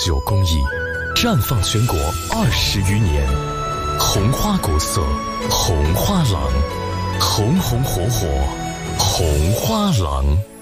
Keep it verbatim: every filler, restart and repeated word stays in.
有工艺，绽放全国二十余年。红花古色，红花廊，红红火火，红花廊。